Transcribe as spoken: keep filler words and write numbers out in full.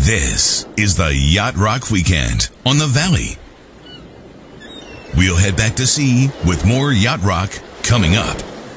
This is the Yacht Rock Weekend on the Valley. We'll head back to sea with more Yacht Rock coming up.